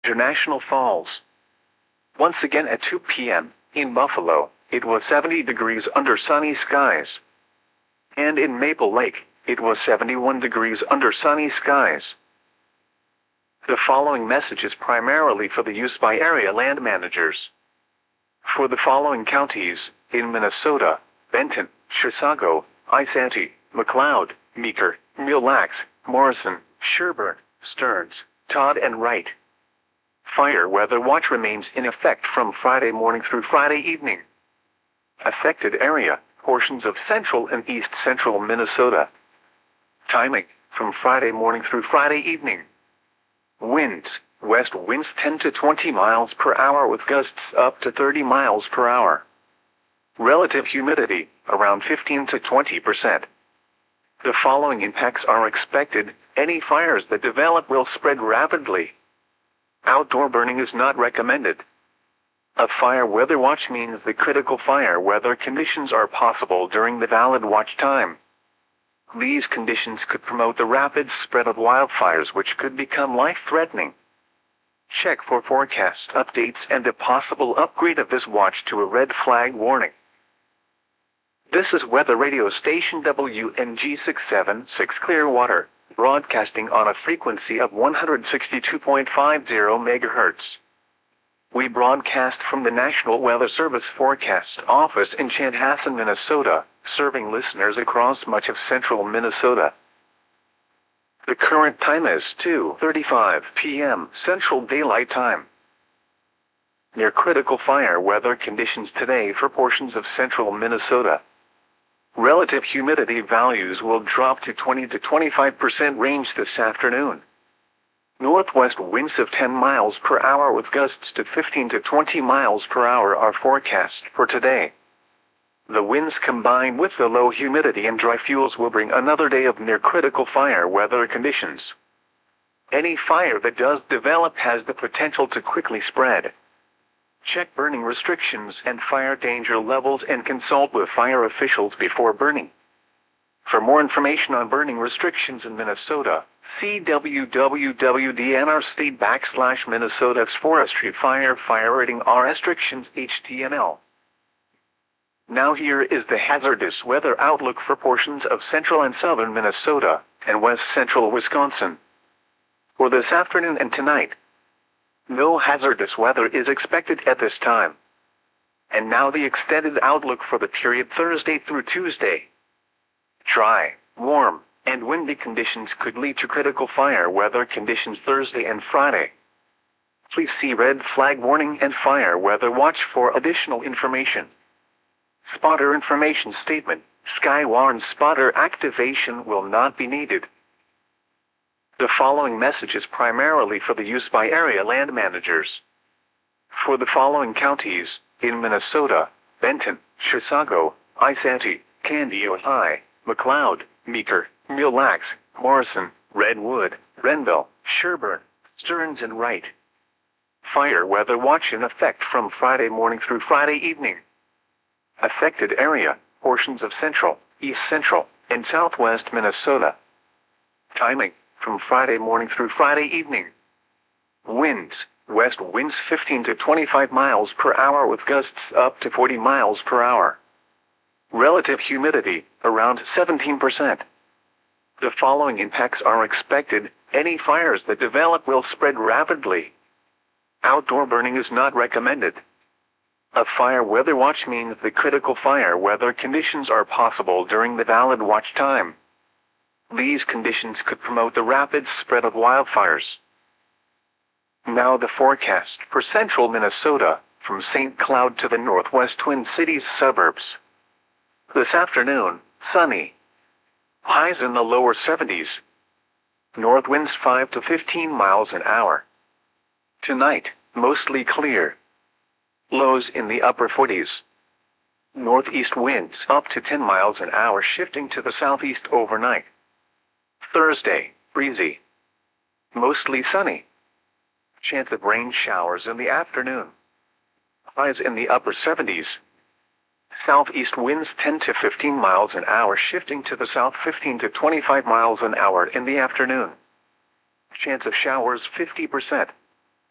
National Falls. Once again at 2 p.m., in Buffalo, it was 70 degrees under sunny skies. And in Maple Lake, it was 71 degrees under sunny skies. The following message is primarily for the use by area land managers. For the following counties, in Minnesota: Benton, Chisago, Isanti, McLeod, Meeker, Mille Lacs, Morrison, Sherburne, Stearns, Todd and Wright. Fire weather watch remains in effect from Friday morning through Friday evening. Affected area: portions of central and east central Minnesota. Timing: from Friday morning through Friday evening. Winds: west winds 10 to 20 miles per hour with gusts up to 30 miles per hour. Relative humidity, around 15 to 20%. The following impacts are expected: any fires that develop will spread rapidly. Outdoor burning is not recommended. A fire weather watch means the critical fire weather conditions are possible during the valid watch time. These conditions could promote the rapid spread of wildfires, which could become life-threatening. Check for forecast updates and a possible upgrade of this watch to a red flag warning. This is weather radio station WNG 676 Clearwater, broadcasting on a frequency of 162.50 MHz. We broadcast from the National Weather Service Forecast Office in Chanhassen, Minnesota, serving listeners across much of central Minnesota. The current time is 2:35 p.m. Central Daylight Time. Near critical fire weather conditions today for portions of central Minnesota. Relative humidity values will drop to 20 to 25% range this afternoon. Northwest winds of 10 miles per hour with gusts to 15 to 20 miles per hour are forecast for today. The winds combined with the low humidity and dry fuels will bring another day of near critical fire weather conditions. Any fire that does develop has the potential to quickly spread. Check burning restrictions and fire danger levels and consult with fire officials before burning. For more information on burning restrictions in Minnesota, see www.dnrc./Minnesota's Forestry Fire Rating R Restrictions HTML. Now here is the hazardous weather outlook for portions of central and southern Minnesota and west central Wisconsin. For this afternoon and tonight, no hazardous weather is expected at this time. And now the extended outlook for the period Thursday through Tuesday. Dry, warm, and windy conditions could lead to critical fire weather conditions Thursday and Friday. Please see red flag warning and fire weather watch for additional information. Spotter information statement: Skywarn spotter activation will not be needed. The following message is primarily for the use by area land managers. For the following counties, in Minnesota: Benton, Chisago, Isanti, Candy, Ojai, McLeod, Meeker, Mille Lacs, Morrison, Redwood, Renville, Sherburne, Stearns and Wright. Fire weather watch in effect from Friday morning through Friday evening. Affected area: portions of central, east central, and southwest Minnesota. Timing: from Friday morning through Friday evening. Winds: west winds 15 to 25 miles per hour with gusts up to 40 miles per hour. Relative humidity, around 17%. The following impacts are expected: any fires that develop will spread rapidly. Outdoor burning is not recommended. A fire weather watch means the critical fire weather conditions are possible during the valid watch time. These conditions could promote the rapid spread of wildfires. Now the forecast for central Minnesota, from St. Cloud to the northwest Twin Cities suburbs. This afternoon, sunny. Highs in the lower 70s. North winds 5 to 15 miles an hour. Tonight, mostly clear. Lows in the upper 40s. Northeast winds up to 10 miles an hour shifting to the southeast overnight. Thursday, breezy. Mostly sunny. Chance of rain showers in the afternoon. Highs in the upper 70s. Southeast winds 10 to 15 miles an hour shifting to the south 15 to 25 miles an hour in the afternoon. Chance of showers 50%.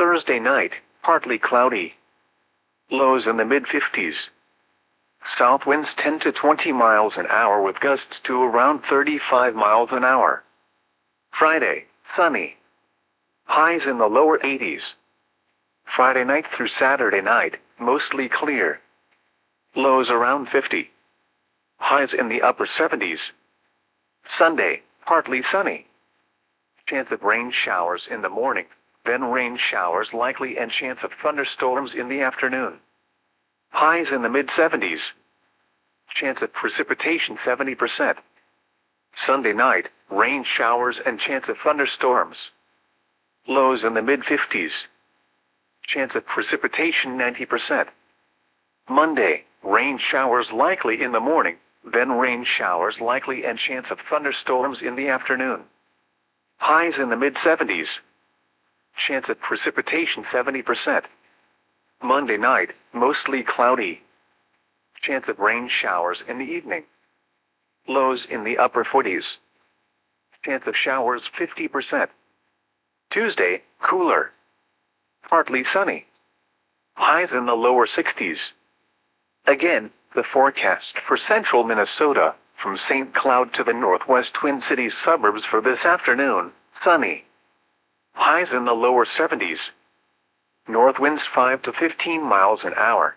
Thursday night, partly cloudy. Lows in the mid-50s. South winds 10 to 20 miles an hour with gusts to around 35 miles an hour. Friday, sunny. Highs in the lower 80s. Friday night through Saturday night, mostly clear. Lows around 50. Highs in the upper 70s. Sunday, partly sunny. Chance of rain showers in the morning, then rain showers likely and chance of thunderstorms in the afternoon. Highs in the mid-70s. Chance of precipitation 70%. Sunday night, rain showers and chance of thunderstorms. Lows in the mid-50s. Chance of precipitation 90%. Monday, rain showers likely in the morning, then rain showers likely and chance of thunderstorms in the afternoon. Highs in the mid-70s. Chance of precipitation 70%. Monday night, mostly cloudy. Chance of rain showers in the evening. Lows in the upper 40s. Chance of showers 50%. Tuesday, cooler. Partly sunny. Highs in the lower 60s. Again, the forecast for central Minnesota, from St. Cloud to the northwest Twin Cities suburbs for this afternoon, sunny. Highs in the lower 70s. North winds 5 to 15 miles an hour.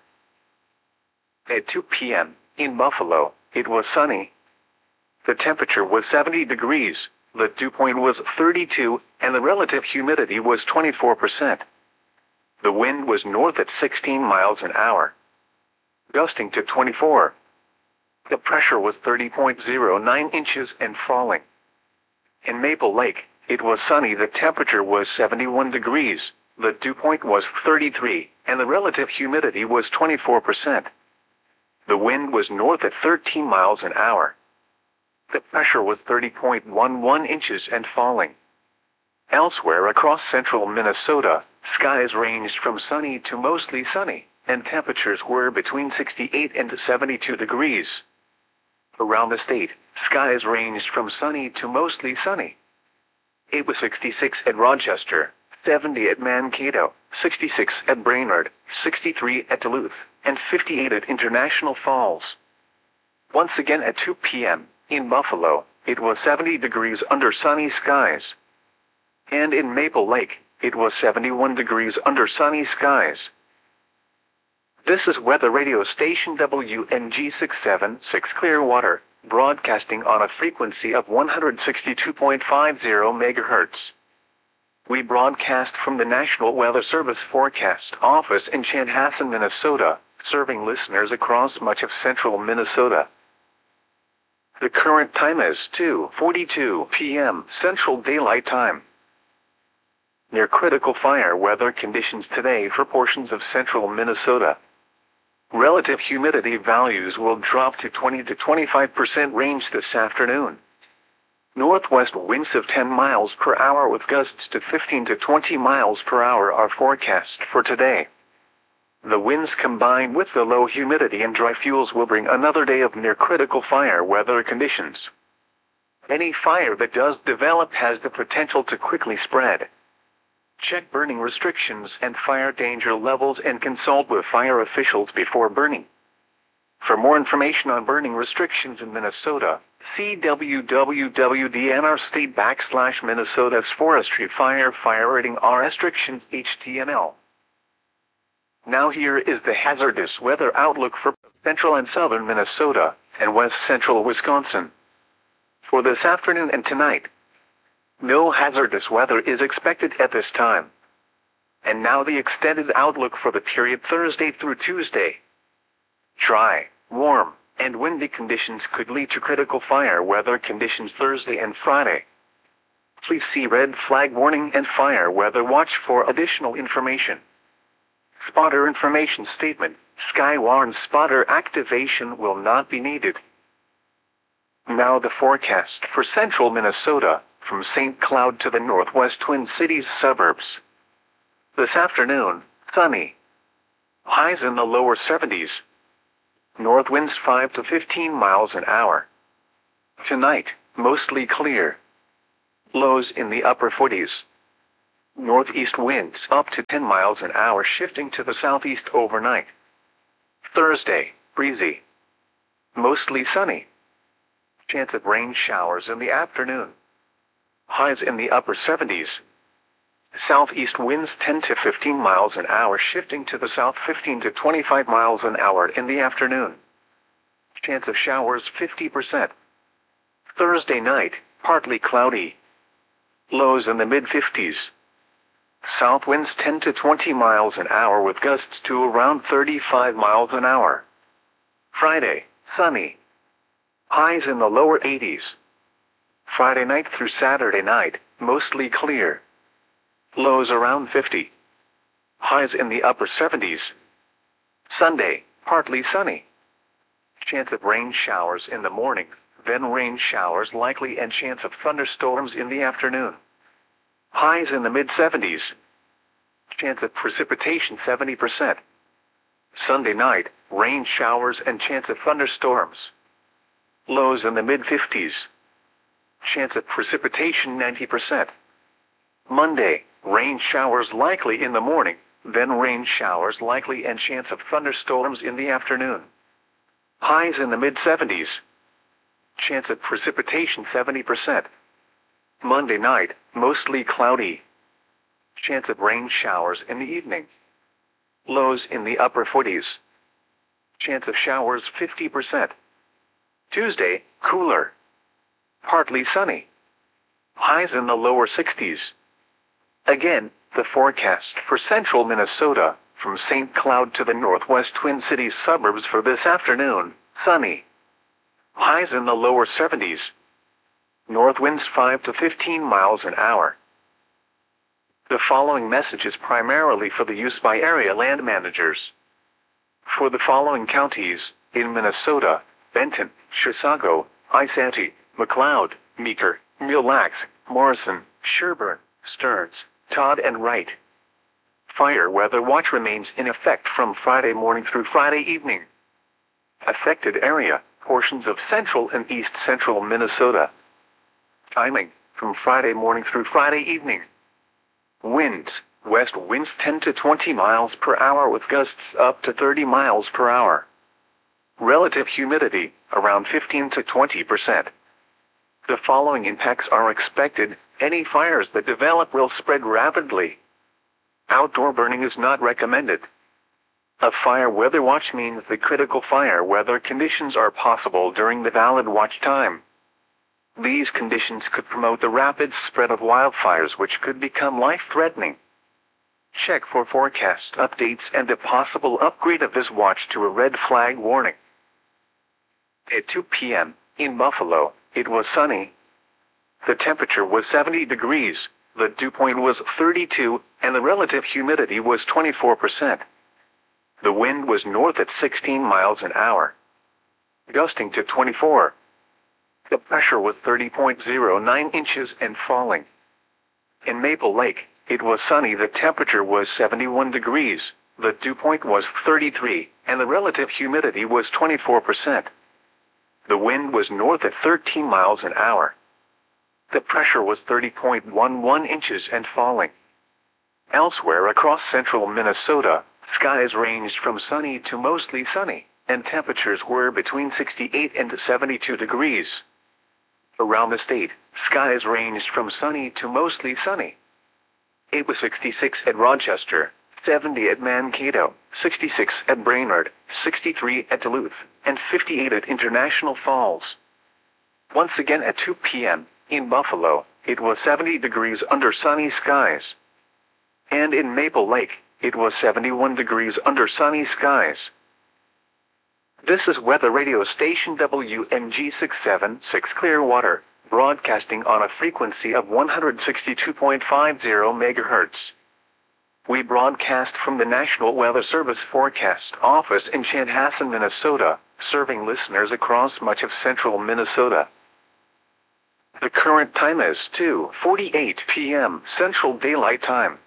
At 2 p.m., in Buffalo, it was sunny. The temperature was 70 degrees, the dew point was 32, and the relative humidity was 24%. The wind was north at 16 miles an hour, gusting to 24. The pressure was 30.09 inches and falling. In Maple Lake, it was sunny. The temperature was 71 degrees, the dew point was 33, and the relative humidity was 24%. The wind was north at 13 miles an hour. The pressure was 30.11 inches and falling. Elsewhere across central Minnesota, skies ranged from sunny to mostly sunny, and temperatures were between 68 and 72 degrees. Around the state, skies ranged from sunny to mostly sunny. It was 66 at Rochester, 70 at Mankato, 66 at Brainerd, 63 at Duluth, and 58 at International Falls. Once again at 2 p.m., in Buffalo, it was 70 degrees under sunny skies. And in Maple Lake, it was 71 degrees under sunny skies. This is weather radio station WNG 676 Clearwater, broadcasting on a frequency of 162.50 MHz. We broadcast from the National Weather Service Forecast Office in Chanhassen, Minnesota, serving listeners across much of central Minnesota. The current time is 2:42 p.m. Central Daylight Time. Near critical fire weather conditions today for portions of central Minnesota. Relative humidity values will drop to 20 to 25% range this afternoon. Northwest winds of 10 miles per hour with gusts to 15 to 20 miles per hour are forecast for today. The winds combined with the low humidity and dry fuels will bring another day of near critical fire weather conditions. Any fire that does develop has the potential to quickly spread. Check burning restrictions and fire danger levels and consult with fire officials before burning. For more information on burning restrictions in Minnesota, see www.dnrstate.com/Minnesota's Forestry Fire Rating R Restrictions HTML. Now here is the hazardous weather outlook for central and southern Minnesota and west central Wisconsin. For this afternoon and tonight, no hazardous weather is expected at this time. And now the extended outlook for the period Thursday through Tuesday. Dry, warm, and windy conditions could lead to critical fire weather conditions Thursday and Friday. Please see red flag warning and fire weather watch for additional information. Spotter information statement: Skywarn spotter activation will not be needed. Now the forecast for central Minnesota, from St. Cloud to the northwest Twin Cities suburbs. This afternoon, sunny. Highs in the lower 70s. North winds 5 to 15 miles an hour. Tonight, mostly clear. Lows in the upper 40s. Northeast winds up to 10 miles an hour shifting to the southeast overnight. Thursday, breezy. Mostly sunny. Chance of rain showers in the afternoon. Highs in the upper 70s. Southeast winds 10 to 15 miles an hour shifting to the south 15 to 25 miles an hour in the afternoon. Chance of showers 50%. Thursday night, partly cloudy. Lows in the mid-50s. South winds 10 to 20 miles an hour with gusts to around 35 miles an hour. Friday, sunny. Highs in the lower 80s. Friday night through Saturday night, mostly clear. Lows around 50. Highs in the upper 70s. Sunday, partly sunny. Chance of rain showers in the morning, then rain showers likely and chance of thunderstorms in the afternoon. Highs in the mid-70s. Chance of precipitation 70%. Sunday night, rain showers and chance of thunderstorms. Lows in the mid-50s. Chance of precipitation 90%. Monday, rain showers likely in the morning, then rain showers likely and chance of thunderstorms in the afternoon. Highs in the mid-70s. Chance of precipitation 70%. Monday night, mostly cloudy. Chance of rain showers in the evening. Lows in the upper 40s. Chance of showers 50%. Tuesday, cooler. Partly sunny. Highs in the lower 60s. Again, the forecast for central Minnesota, from St. Cloud to the northwest Twin Cities suburbs for this afternoon, sunny. Highs in the lower 70s. North winds 5 to 15 miles an hour. The following message is primarily for the use by area land managers. For the following counties, in Minnesota: Benton, Chisago, Isanti, McLeod, Meeker, Mille Lacs, Morrison, Sherburne, Stearns, Todd and Wright. Fire weather watch remains in effect from Friday morning through Friday evening. Affected area, portions of central and east central Minnesota. Timing, from Friday morning through Friday evening. Winds, west winds 10 to 20 miles per hour with gusts up to 30 miles per hour. Relative humidity, around 15 to 20%. The following impacts are expected: any fires that develop will spread rapidly. Outdoor burning is not recommended. A fire weather watch means that critical fire weather conditions are possible during the valid watch time. These conditions could promote the rapid spread of wildfires which could become life-threatening. Check for forecast updates and a possible upgrade of this watch to a red flag warning. At 2 p.m., in Buffalo, it was sunny. The temperature was 70 degrees, the dew point was 32, and the relative humidity was 24%. The wind was north at 16 miles an hour, gusting to 24. The pressure was 30.09 inches and falling. In Maple Lake, it was sunny. The temperature was 71 degrees, the dew point was 33, and the relative humidity was 24%. The wind was north at 13 miles an hour. The pressure was 30.11 inches and falling. Elsewhere across central Minnesota, skies ranged from sunny to mostly sunny, and temperatures were between 68 and 72 degrees. Around the state, skies ranged from sunny to mostly sunny. It was 66 at Rochester, 70 at Mankato, 66 at Brainerd, 63 at Duluth, and 58 at International Falls. Once again at 2 p.m., in Buffalo, it was 70 degrees under sunny skies. And in Maple Lake, it was 71 degrees under sunny skies. This is weather radio station WMG 676 Clearwater, broadcasting on a frequency of 162.50 MHz. We broadcast from the National Weather Service Forecast Office in Chanhassen, Minnesota, serving listeners across much of central Minnesota. The current time is 2:48 p.m. Central Daylight Time.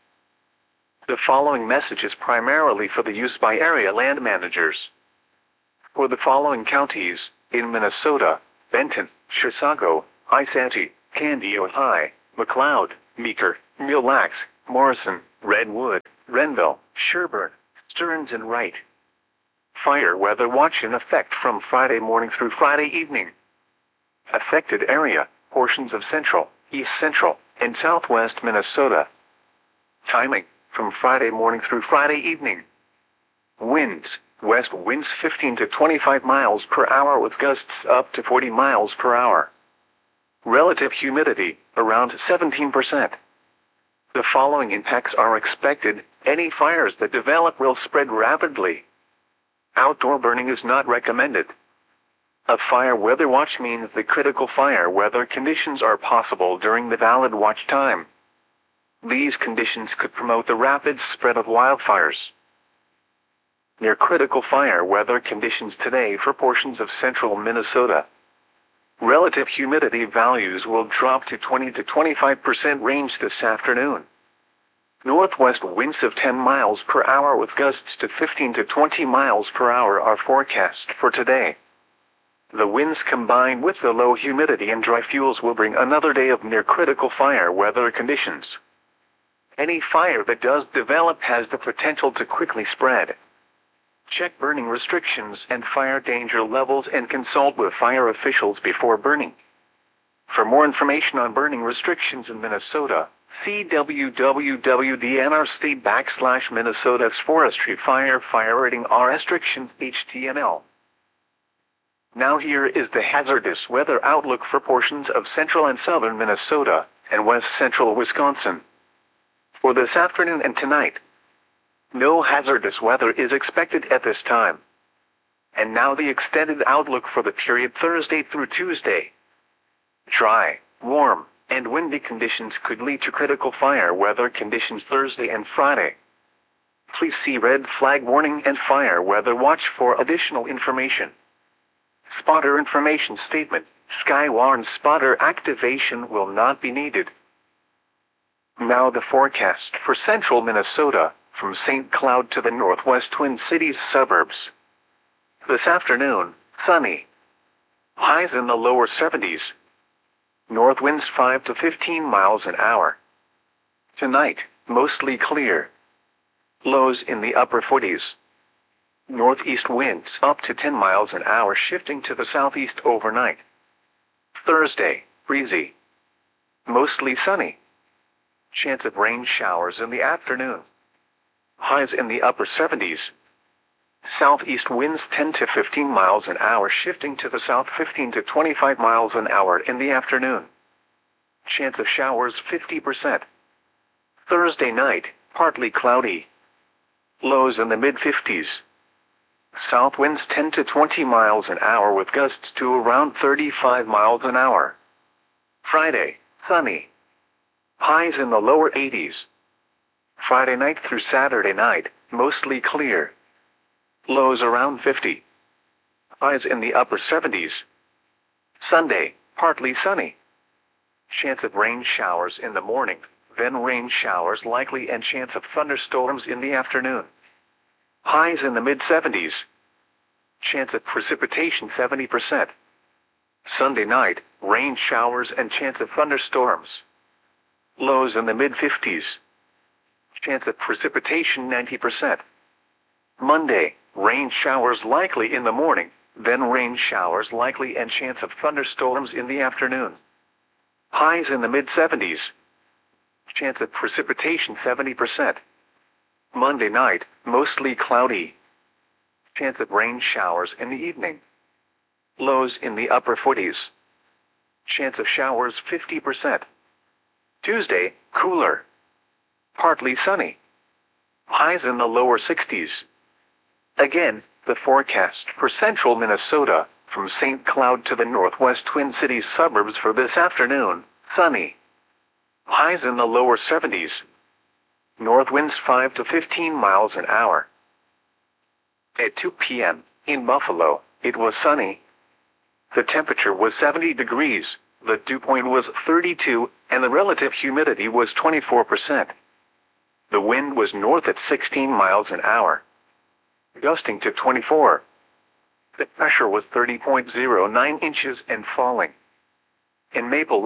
The following message is primarily for the use by area land managers. For the following counties, in Minnesota: Benton, Chisago, Isanti, Candy, Ojai, McLeod, Meeker, Mille Lacs, Morrison, Redwood, Renville, Sherburne, Stearns and Wright. Fire weather watch in effect from Friday morning through Friday evening. Affected area, portions of central, east central, and southwest Minnesota. Timing, from Friday morning through Friday evening. Winds, west winds 15 to 25 miles per hour with gusts up to 40 miles per hour. Relative humidity, around 17%. The following impacts are expected. Any fires that develop will spread rapidly. Outdoor burning is not recommended. A fire weather watch means the critical fire weather conditions are possible during the valid watch time. These conditions could promote the rapid spread of wildfires. Near critical fire weather conditions today for portions of central Minnesota. Relative humidity values will drop to 20 to 25% range this afternoon. Northwest winds of 10 miles per hour with gusts to 15 to 20 miles per hour are forecast for today. The winds combined with the low humidity and dry fuels will bring another day of near critical fire weather conditions. Any fire that does develop has the potential to quickly spread. Check burning restrictions and fire danger levels and consult with fire officials before burning. For more information on burning restrictions in Minnesota, see www.dnrc./Minnesota's Forestry Fire Rating R Restrictions HTML. Now here is the hazardous weather outlook for portions of central and southern Minnesota and west central Wisconsin. For this afternoon and tonight, no hazardous weather is expected at this time. And now the extended outlook for the period Thursday through Tuesday. Dry, warm, and windy conditions could lead to critical fire weather conditions Thursday and Friday. Please see red flag warning and fire weather watch for additional information. Spotter information statement: Skywarn spotter activation will not be needed. Now the forecast for central Minnesota, from St. Cloud to the northwest Twin Cities suburbs. This afternoon, sunny. Highs in the lower 70s. North winds 5 to 15 miles an hour. Tonight, mostly clear. Lows in the upper 40s. Northeast winds up to 10 miles an hour shifting to the southeast overnight. Thursday, breezy. Mostly sunny. Chance of rain showers in the afternoon. Highs in the upper 70s. Southeast winds 10 to 15 miles an hour shifting to the south 15 to 25 miles an hour in the afternoon. Chance of showers 50%. Thursday night, partly cloudy. Lows in the mid-50s. South winds 10 to 20 miles an hour with gusts to around 35 miles an hour. Friday, sunny. Highs in the lower 80s. Friday night through Saturday night, mostly clear. Lows around 50. Highs in the upper 70s. Sunday, partly sunny. Chance of rain showers in the morning, then rain showers likely and chance of thunderstorms in the afternoon. Highs in the mid-70s. Chance of precipitation 70%. Sunday night, rain showers and chance of thunderstorms. Lows in the mid-50s. Chance of precipitation 90%. Monday, rain showers likely in the morning, then rain showers likely and chance of thunderstorms in the afternoon. Highs in the mid-70s. Chance of precipitation 70%. Monday night, mostly cloudy. Chance of rain showers in the evening. Lows in the upper 40s. Chance of showers 50%. Tuesday, cooler. Partly sunny. Highs in the lower 60s. Again, the forecast for central Minnesota, from St. Cloud to the northwest Twin Cities suburbs for this afternoon, sunny. Highs in the lower 70s. North winds 5 to 15 miles an hour. At 2 p.m., in Buffalo, it was sunny. The temperature was 70 degrees, the dew point was 32, and the relative humidity was 24%. The wind was north at 16 miles an hour, gusting to 24. The pressure was 30.09 inches and falling. In Maple Lake,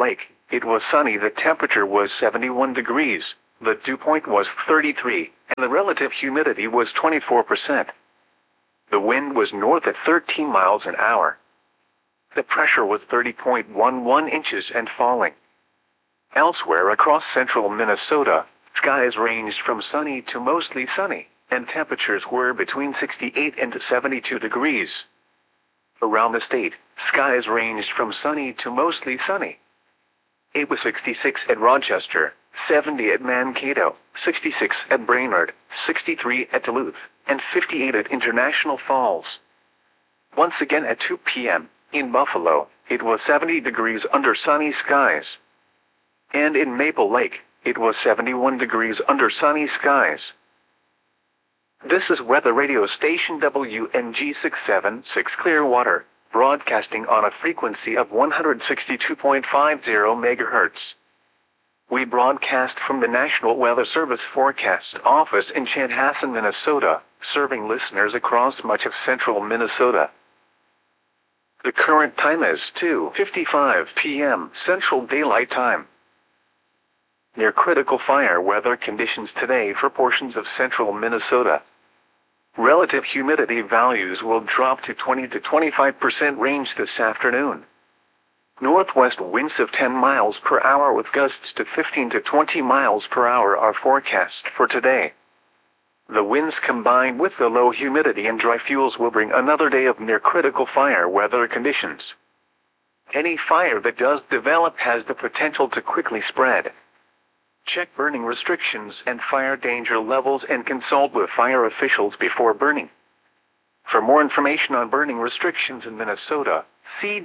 it was sunny. The temperature was 71 degrees, the dew point was 33, and the relative humidity was 24%. The wind was north at 13 miles an hour. The pressure was 30.11 inches and falling. Elsewhere across central Minnesota, skies ranged from sunny to mostly sunny, and temperatures were between 68 and 72 degrees. Around the state, skies ranged from sunny to mostly sunny. It was 66 at Rochester, 70 at Mankato, 66 at Brainerd, 63 at Duluth, and 58 at International Falls. Once again at 2 p.m., in Buffalo, it was 70 degrees under sunny skies. And in Maple Lake, it was 71 degrees under sunny skies. This is weather radio station WNG 676 Clearwater, broadcasting on a frequency of 162.50 MHz. We broadcast from the National Weather Service Forecast Office in Chanhassen, Minnesota, serving listeners across much of central Minnesota. The current time is 2:55 p.m. Central Daylight Time. Near critical fire weather conditions today for portions of central Minnesota. Relative humidity values will drop to 20 to 25% range this afternoon. Northwest winds of 10 miles per hour with gusts to 15 to 20 miles per hour are forecast for today. The winds combined with the low humidity and dry fuels will bring another day of near critical fire weather conditions. Any fire that does develop has the potential to quickly spread. Check burning restrictions and fire danger levels and consult with fire officials before burning. For more information on burning restrictions in Minnesota, see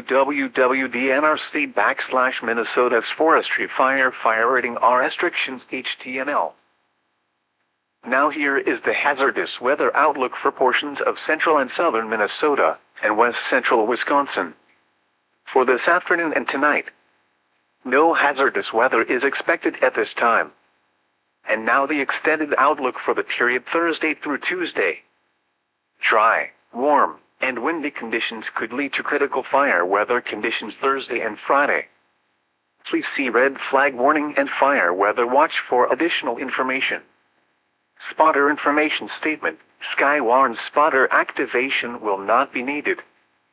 www.nrc./Minnesota's Forestry Fire Rating R Restrictions HTML. Now here is the hazardous weather outlook for portions of central and southern Minnesota and west central Wisconsin. For this afternoon and tonight, no hazardous weather is expected at this time. And now the extended outlook for the period Thursday through Tuesday. Dry, warm, and windy conditions could lead to critical fire weather conditions Thursday and Friday. Please see red flag warning and fire weather watch for additional information. Spotter information statement: Skywarn spotter activation will not be needed.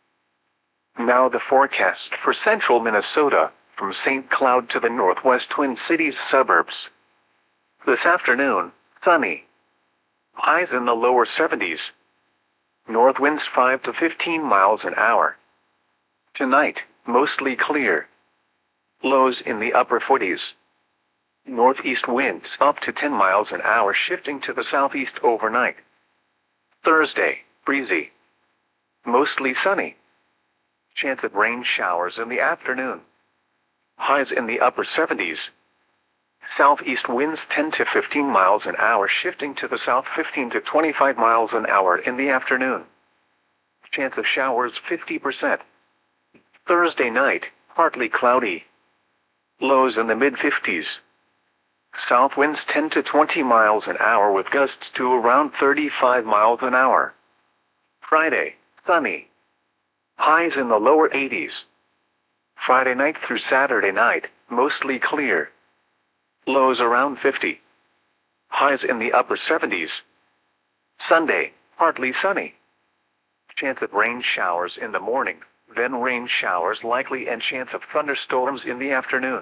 Now the forecast for central Minnesota, from St. Cloud to the northwest Twin Cities suburbs. This afternoon, sunny. Highs in the lower 70s. North winds 5 to 15 miles an hour. Tonight, mostly clear. Lows in the upper 40s. Northeast winds up to 10 miles an hour shifting to the southeast overnight. Thursday, breezy. Mostly sunny. Chance of rain showers in the afternoon. Highs in the upper 70s. Southeast winds 10 to 15 miles an hour shifting to the south 15 to 25 miles an hour in the afternoon. Chance of showers 50%. Thursday night, partly cloudy. Lows in the mid-50s. South winds 10 to 20 miles an hour with gusts to around 35 miles an hour. Friday, sunny. Highs in the lower 80s. Friday night through Saturday night, mostly clear. Lows around 50. Highs in the upper 70s. Sunday, partly sunny. Chance of rain showers in the morning, then rain showers likely and chance of thunderstorms in the afternoon.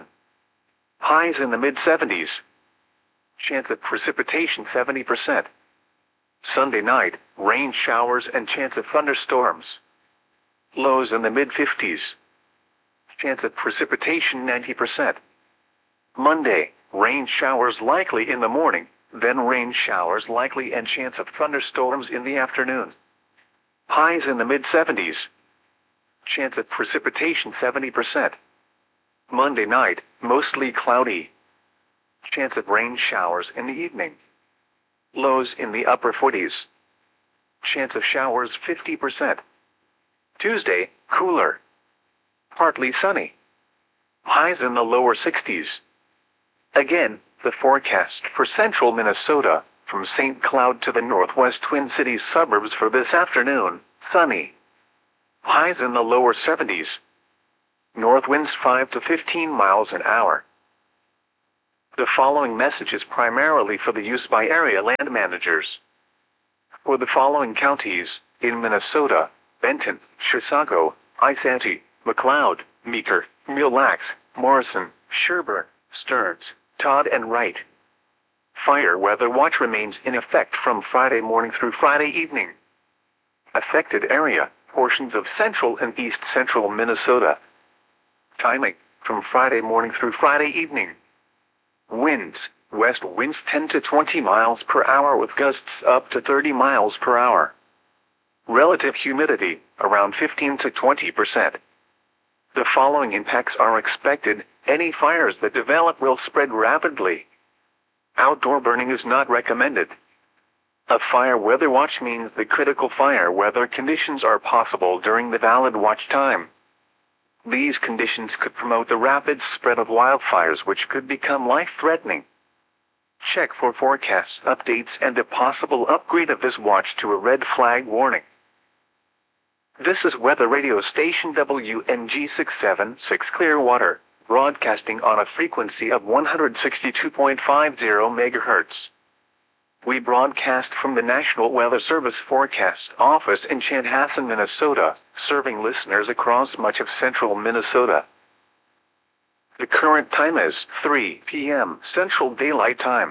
Highs in the mid-70s. Chance of precipitation 70%. Sunday night, rain showers and chance of thunderstorms. Lows in the mid-50s. Chance of precipitation 90%. Monday, rain showers likely in the morning, then rain showers likely and chance of thunderstorms in the afternoon. Highs in the mid-70s. Chance of precipitation 70%. Monday night, mostly cloudy. Chance of rain showers in the evening. Lows in the upper 40s. Chance of showers 50%. Tuesday, cooler. Partly sunny. Highs in the lower 60s. Again, the forecast for central Minnesota, from St. Cloud to the northwest Twin Cities suburbs for this afternoon, sunny. Highs in the lower 70s. North winds 5 to 15 miles an hour. The following message is primarily for the use by area land managers. For the following counties, in Minnesota: Benton, Chisago, Isanti, McLeod, Meeker, Mille Lacs, Morrison, Sherburne, Stearns, Todd and Wright. Fire weather watch remains in effect from Friday morning through Friday evening. Affected area: portions of central and east central Minnesota. Timing: from Friday morning through Friday evening. Winds: west winds 10 to 20 miles per hour with gusts up to 30 miles per hour. Relative humidity, around 15 to 20%. The following impacts are expected. Any fires that develop will spread rapidly. Outdoor burning is not recommended. A fire weather watch means the critical fire weather conditions are possible during the valid watch time. These conditions could promote the rapid spread of wildfires, which could become life-threatening. Check for forecast updates and a possible upgrade of this watch to a red flag warning. This is weather radio station WNG 676 Clearwater, broadcasting on a frequency of 162.50 MHz. We broadcast from the National Weather Service Forecast Office in Chanhassen, Minnesota, serving listeners across much of central Minnesota. The current time is 3 p.m. Central Daylight Time.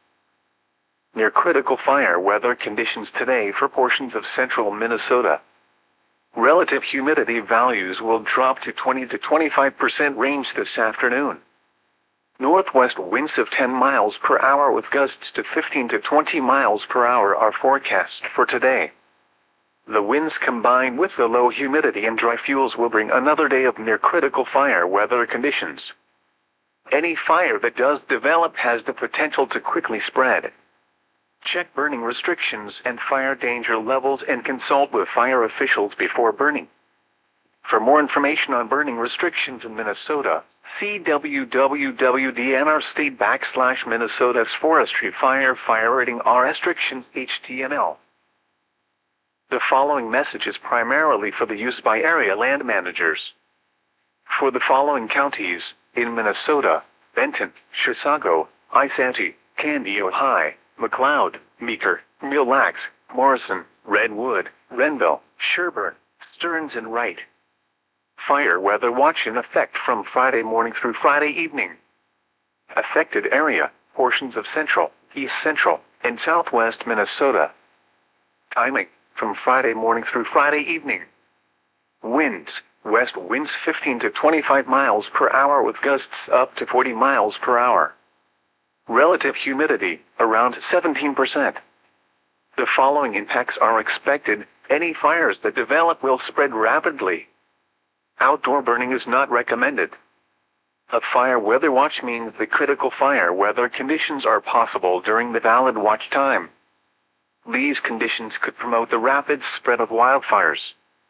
Near critical fire weather conditions today for portions of central Minnesota. Relative humidity values will drop to 20 to 25% range this afternoon. Northwest winds of 10 miles per hour with gusts to 15 to 20 miles per hour are forecast for today. The winds combined with the low humidity and dry fuels will bring another day of near critical fire weather conditions. Any fire that does develop has the potential to quickly spread. Check burning restrictions and fire danger levels and consult with fire officials before burning. For more information on burning restrictions in Minnesota, see www.dnrstate.com/Minnesota's Forestry Fire Rating R Restrictions HTML. The following message is primarily for the use by area land managers. For the following counties, in Minnesota: Benton, Chisago, Isanti, Candy, Ojai, McLeod, Meeker, Mille Lacs, Morrison, Redwood, Renville, Sherburne, Stearns and Wright. Fire weather watch in effect from Friday morning through Friday evening. Affected area: portions of central, east central, and southwest Minnesota. Timing: from Friday morning through Friday evening. Winds: west winds 15 to 25 miles per hour with gusts up to 40 miles per hour. Relative humidity, around 17%. The following impacts are expected. Any fires that develop will spread rapidly. Outdoor burning is not recommended. A fire weather watch means the critical fire weather conditions are possible during the valid watch time. These conditions could promote the rapid spread of wildfires.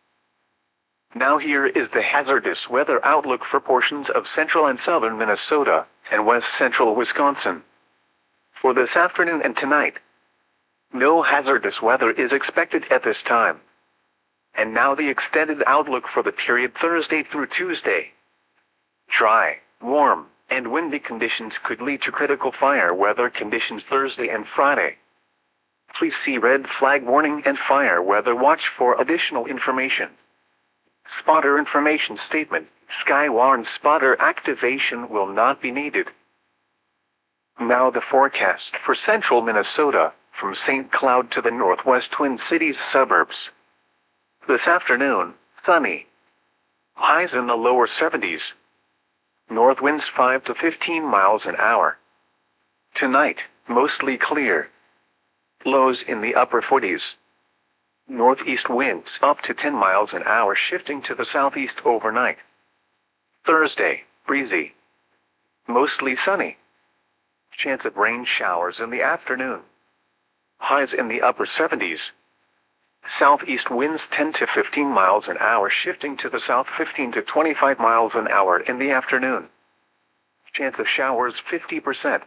Now here is the hazardous weather outlook for portions of central and southern Minnesota and west central Wisconsin. For this afternoon and tonight, no hazardous weather is expected at this time. And now the extended outlook for the period Thursday through Tuesday. Dry, warm, and windy conditions could lead to critical fire weather conditions Thursday and Friday. Please see red flag warning and fire weather watch for additional information. Spotter information statement: Skywarn spotter activation will not be needed. Now the forecast for central Minnesota, from St. Cloud to the northwest Twin Cities suburbs. This afternoon, sunny. Highs in the lower 70s. North winds 5 to 15 miles an hour. Tonight, mostly clear. Lows in the upper 40s. Northeast winds up to 10 miles an hour shifting to the southeast overnight. Thursday, breezy. Mostly sunny. Chance of rain showers in the afternoon. Highs in the upper 70s. Southeast winds 10 to 15 miles an hour shifting to the south 15 to 25 miles an hour in the afternoon. Chance of showers 50%.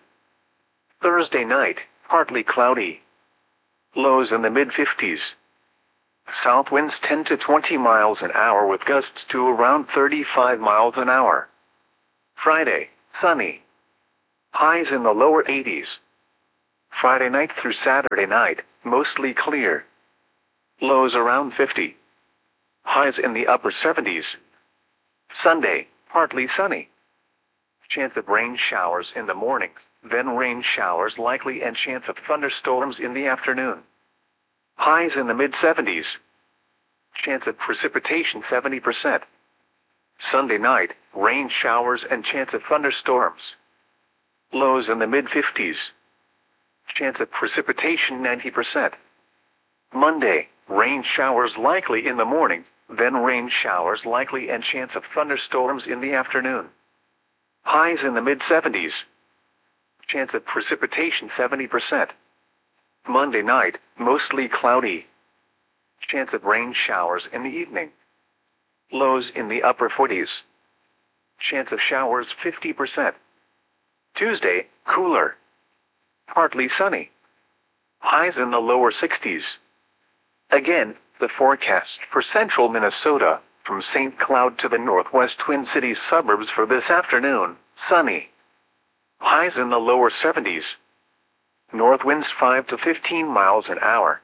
Thursday night, partly cloudy. Lows in the mid-50s. South winds 10 to 20 miles an hour with gusts to around 35 miles an hour. Friday, sunny. Highs in the lower 80s. Friday night through Saturday night, mostly clear. Lows around 50. Highs in the upper 70s. Sunday, partly sunny. Chance of rain showers in the morning, then rain showers likely and chance of thunderstorms in the afternoon. Highs in the mid-70s. Chance of precipitation 70%. Sunday night, rain showers and chance of thunderstorms. Lows in the mid-50s. Chance of precipitation 90%. Monday, rain showers likely in the morning, then rain showers likely and chance of thunderstorms in the afternoon. Highs in the mid-70s. Chance of precipitation 70%. Monday night, mostly cloudy. Chance of rain showers in the evening. Lows in the upper 40s. Chance of showers 50%. Tuesday, cooler. Partly sunny. Highs in the lower 60s. Again, the forecast for central Minnesota, from St. Cloud to the northwest Twin Cities suburbs for this afternoon, sunny. Highs in the lower 70s. North winds 5 to 15 miles an hour.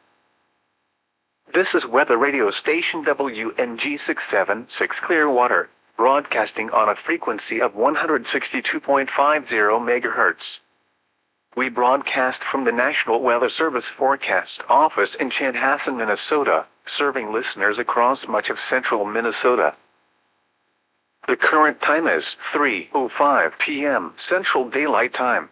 This is weather radio station WNG 676 Clearwater, broadcasting on a frequency of 162.50 MHz. We broadcast from the National Weather Service Forecast Office in Chanhassen, Minnesota, serving listeners across much of central Minnesota. The current time is 3:05 p.m. Central Daylight Time.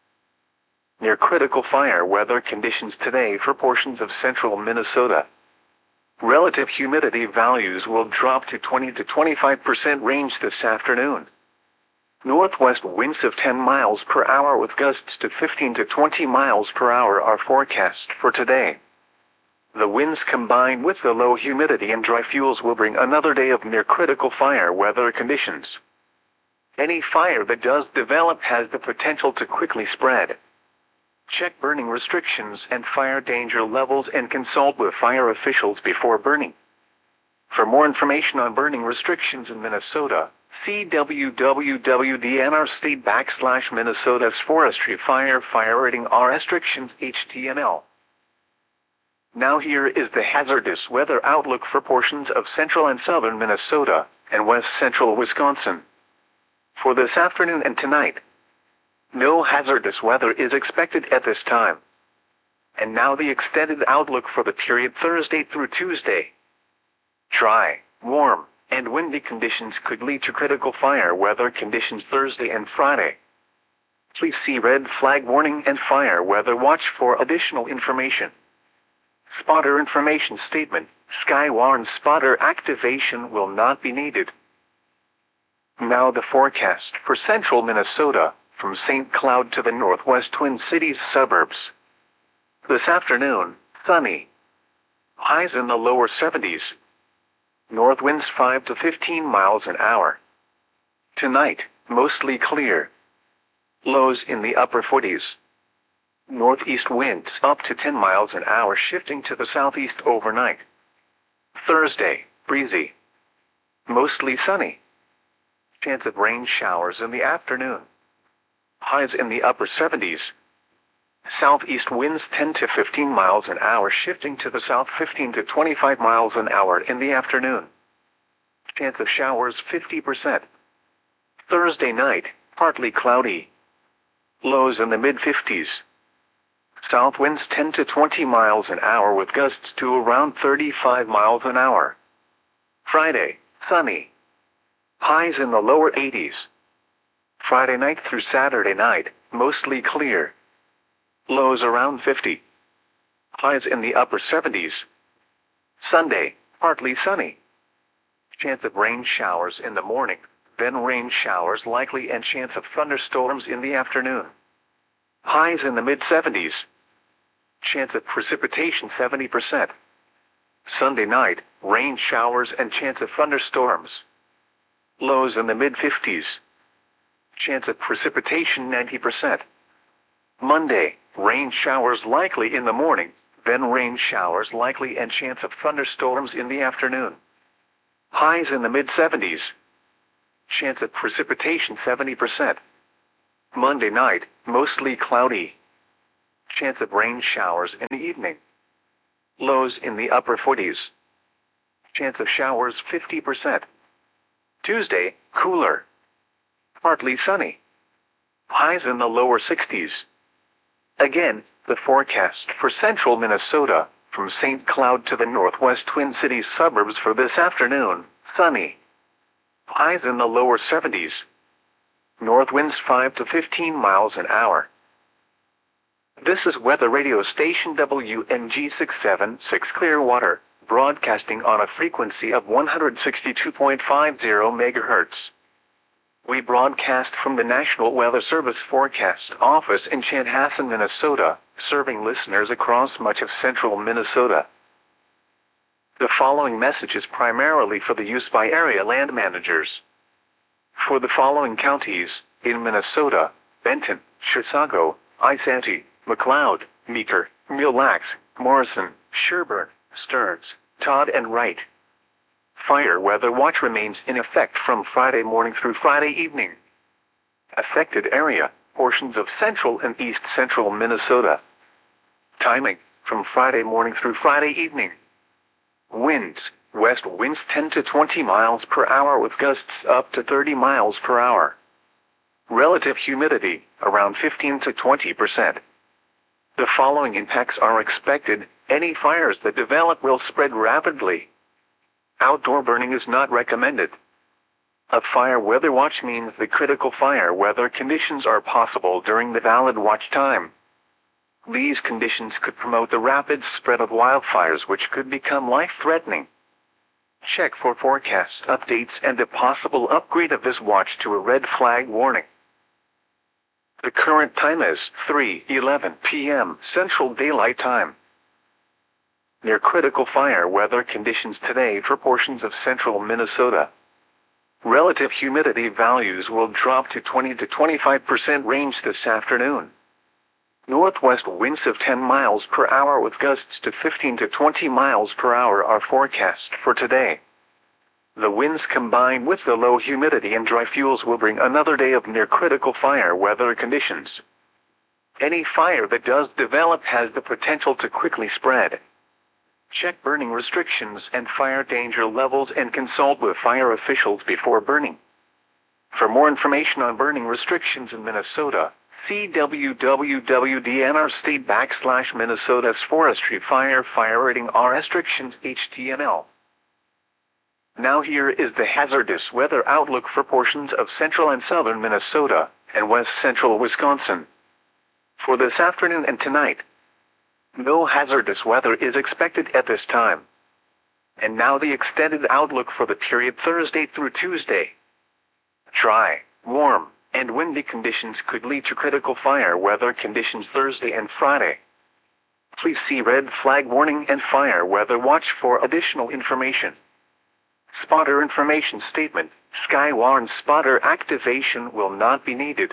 Near critical fire weather conditions today for portions of central Minnesota. Relative humidity values will drop to 20 to 25% range this afternoon. Northwest winds of 10 miles per hour with gusts to 15 to 20 miles per hour are forecast for today. The winds combined with the low humidity and dry fuels will bring another day of near critical fire weather conditions. Any fire that does develop has the potential to quickly spread. Check burning restrictions and fire danger levels and consult with fire officials before burning. For more information on burning restrictions in Minnesota, see www.dnrc./Minnesota's Forestry Fire Rating R Restrictions HTML. Now here is the hazardous weather outlook for portions of central and southern Minnesota and west central Wisconsin. For this afternoon and tonight, no hazardous weather is expected at this time. And now the extended outlook for the period Thursday through Tuesday. Dry, warm, and windy conditions could lead to critical fire weather conditions Thursday and Friday. Please see red flag warning and fire weather watch for additional information. Spotter information statement: Skywarn spotter activation will not be needed. Now the forecast for central Minnesota, from St. Cloud to the northwest Twin Cities suburbs. This afternoon, sunny. Highs in the lower 70s. North winds 5 to 15 miles an hour. Tonight, mostly clear. Lows in the upper 40s. Northeast winds up to 10 miles an hour shifting to the southeast overnight. Thursday, breezy. Mostly sunny. Chance of rain showers in the afternoon. Highs in the upper 70s. Southeast winds 10 to 15 miles an hour shifting to the south 15 to 25 miles an hour in the afternoon. Chance of showers 50%. Thursday night, partly cloudy. Lows in the mid-50s. South winds 10 to 20 miles an hour with gusts to around 35 miles an hour. Friday, sunny. Highs in the lower 80s. Friday night through Saturday night, mostly clear. Lows around 50. Highs in the upper 70s. Sunday, partly sunny. Chance of rain showers in the morning, then rain showers likely and chance of thunderstorms in the afternoon. Highs in the mid-70s. Chance of precipitation 70%. Sunday night, rain showers and chance of thunderstorms. Lows in the mid-50s. Chance of precipitation 90%. Monday, rain showers likely in the morning, then rain showers likely and chance of thunderstorms in the afternoon. Highs in the mid-70s. Chance of precipitation 70%. Monday night, mostly cloudy. Chance of rain showers in the evening. Lows in the upper 40s. Chance of showers 50%. Tuesday, cooler. Partly sunny. Highs in the lower 60s. Again, the forecast for central Minnesota, from St. Cloud to the northwest Twin Cities suburbs for this afternoon, sunny. Highs in the lower 70s. North winds 5 to 15 miles an hour. This is weather radio station WNG 676 Clearwater, broadcasting on a frequency of 162.50 MHz. We broadcast from the National Weather Service Forecast Office in Chanhassen, Minnesota, serving listeners across much of central Minnesota. The following message is primarily for the use by area land managers. For the following counties, in Minnesota: Benton, Chisago, Isanti, McLeod, Meeker, Mille Lacs, Morrison, Sherburne, Stearns, Todd and Wright. Fire weather watch remains in effect from Friday morning through Friday evening. Affected area: portions of central and east central Minnesota. Timing: from Friday morning through Friday evening. Winds: west winds 10 to 20 miles per hour with gusts up to 30 miles per hour. Relative humidity, around 15 to 20%. The following impacts are expected: any fires that develop will spread rapidly. Outdoor burning is not recommended. A fire weather watch means the critical fire weather conditions are possible during the valid watch time. These conditions could promote the rapid spread of wildfires, which could become life-threatening. Check for forecast updates and a possible upgrade of this watch to a red flag warning. The current time is 3:11 p.m. Central Daylight Time. Near critical fire weather conditions today for portions of central Minnesota. Relative humidity values will drop to 20 to 25% range this afternoon. Northwest winds of 10 miles per hour with gusts to 15 to 20 miles per hour are forecast for today. The winds combined with the low humidity and dry fuels will bring another day of near critical fire weather conditions. Any fire that does develop has the potential to quickly spread. Check burning restrictions and fire danger levels and consult with fire officials before burning. For more information on burning restrictions in Minnesota, see www.dnrstate.com/Minnesota's Forestry Fire Rating R Restrictions HTML. Now here is the hazardous weather outlook for portions of central and southern Minnesota and west central Wisconsin. For this afternoon and tonight, no hazardous weather is expected at this time. And now the extended outlook for the period Thursday through Tuesday. Dry, warm, and windy conditions could lead to critical fire weather conditions Thursday and Friday. Please see red flag warning and fire weather watch for additional information. Spotter information statement: Skywarn spotter activation will not be needed.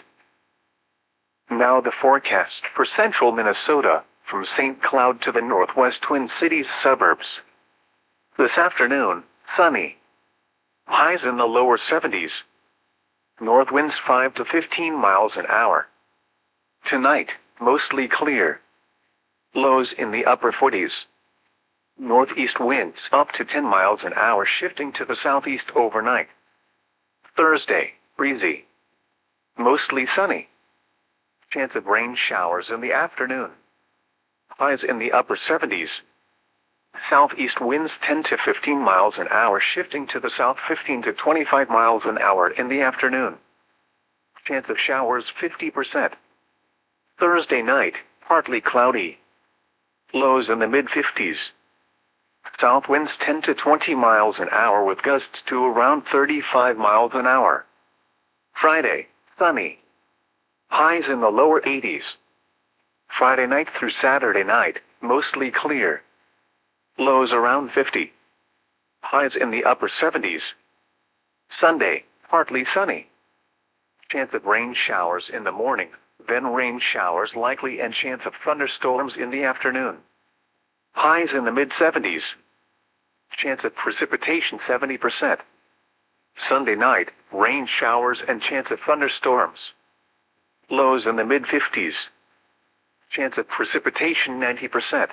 Now the forecast for central Minnesota, from St. Cloud to the northwest Twin Cities suburbs. This afternoon, sunny. Highs in the lower 70s. North winds 5 to 15 miles an hour. Tonight, mostly clear. Lows in the upper 40s. Northeast winds up to 10 miles an hour, shifting to the southeast overnight. Thursday, breezy. Mostly sunny. Chance of rain showers in the afternoon. Highs in the upper 70s. Southeast winds 10 to 15 miles an hour, shifting to the south 15 to 25 miles an hour in the afternoon. Chance of showers 50%. Thursday night, partly cloudy. Lows in the mid-50s. South winds 10 to 20 miles an hour with gusts to around 35 miles an hour. Friday, sunny. Highs in the lower 80s. Friday night through Saturday night, mostly clear. Lows around 50. Highs in the upper 70s. Sunday, partly sunny. Chance of rain showers in the morning, then rain showers likely and chance of thunderstorms in the afternoon. Highs in the mid-70s. Chance of precipitation 70%. Sunday night, rain showers and chance of thunderstorms. Lows in the mid-50s. Chance of precipitation 90%.